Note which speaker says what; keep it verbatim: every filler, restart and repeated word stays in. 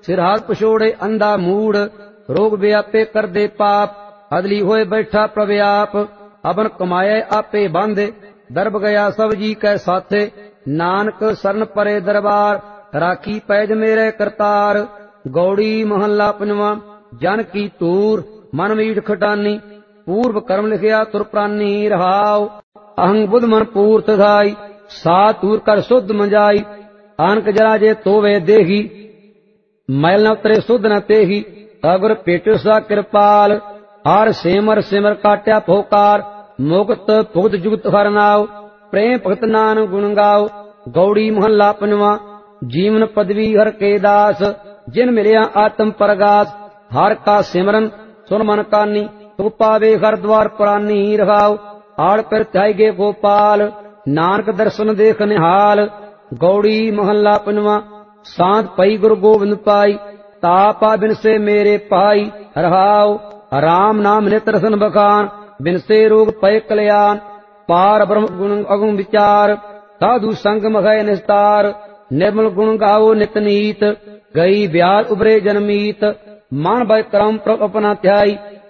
Speaker 1: सिर हाथ पछोड़े अंधा मूड, रोग व्यापे कर दे पाप, अदली होए बैठा प्रव्याप, अबन कमाए आपे बांधे, दरब गया सब जी कै साथे, नानक सरन परे दरबार, राखी पैज मेरे करतार। गौड़ी महला पंजवा। जन की तूर मन मीठ खटानी, पूर्व कर्म लिखिया तुर प्रानी रहाव। अहंग बुध मन पूर्त धाई, सा तूर कर शुद्ध मंजाई, आनक जरा जे तोवे देही, मैल न उतरे शुद्ध न तेही, अगर पेट सा कृपाल, हार सेमर सिमर काट्या फोकार, मुक्त भुगत जुगत हर नाव, प्रेम भगत नान गुण गाओ। गौड़ी महला पंजवा। जीवन पदवी हर के दास, जिन मिलिया आत्म परगास, हर का सिमरन सुन मन कानी, तू पावे हर द्वार प्रानी रहाओ। आड़ पर त्याई गे गोपाल, नानक दर्शन देख निहाल। गौड़ी महला पंजवा। सांत पई गुरु गोविंद पाई, तापा बिन से मेरे पाई रहाओ। राम नाम नित रसन बखान, बिन से रोग पय कल्याण, पार ब्रह्म गुण अगुण विचार, साधु संग मघय निस्तार। निर्मल गुण गाओ नित नीत, गई ब्याल उबरे जनमीत, मान भय क्रम प्रभ अपना ध्याई,